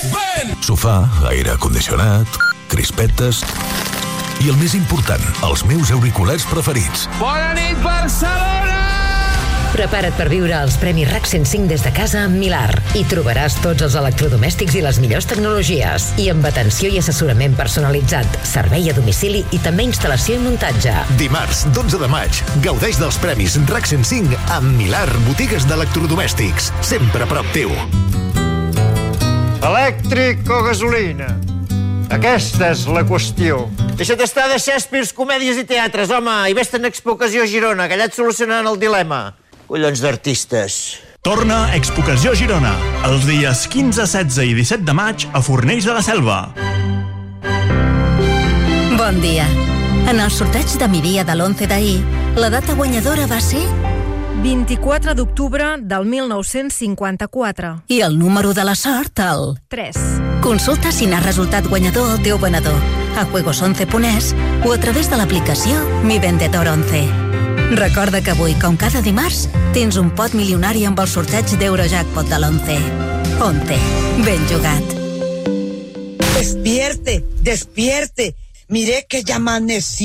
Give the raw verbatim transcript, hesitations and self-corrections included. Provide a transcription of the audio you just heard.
Ven! Sofà, aire condicionat, crispetes i el més important, els meus auriculars preferits. Bona nit, Barcelona! Prepara't per viure els Premis RAC cent cinc des de casa amb Milar. Hi trobaràs tots els electrodomèstics i les millors tecnologies. I amb atenció i assessorament personalitzat, servei a domicili i també instal·lació i muntatge. Dimarts, dotze de maig, gaudeix dels Premis RAC cent cinc amb Milar, botigues d'electrodomèstics. Sempre a prop teu. Elèctric o gasolina? Aquesta és la qüestió. Deixa't estar de Shakespeare, comèdies i teatres, home, i vés-te'n a Expo Ocasió Girona, que allà et solucionaran el dilema. Collons d'artistes. Torna Expo Ocasió Girona, els dies quinze, setze i disset de maig a Fornells de la Selva. Bon dia. En el sorteig de migdia de l'onze d'ahir, la data guanyadora va ser... vint-i-quatre d'octubre del mil nou-cents cinquanta-quatre. I el número de la sort, el... tres. Consulta si n'ha resultat guanyador el teu venedor a juegos once punt es o a través de l'aplicació Mi Vendedor once. Recorda que avui, com cada dimarts, tens un pot milionari amb el sorteig d'Eurojackpot de l'once. once. Ben jugat. Despierte, despierte. Mire que ya amaneció.